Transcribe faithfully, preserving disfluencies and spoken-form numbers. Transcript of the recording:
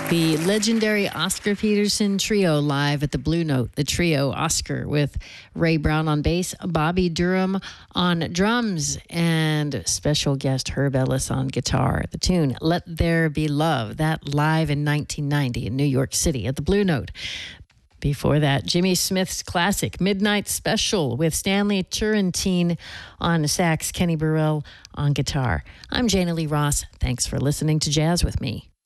The legendary Oscar Peterson Trio live at the Blue Note. The trio, Oscar, with Ray Brown on bass, Bobby Durham on drums, and special guest Herb Ellis on guitar. The tune, Let There Be Love, that live in nineteen ninety in New York City at the Blue Note. Before that, Jimmy Smith's classic Midnight Special with Stanley Turrentine on sax, Kenny Burrell on guitar. I'm Jana Lee Ross. Thanks for listening to Jazz with Me.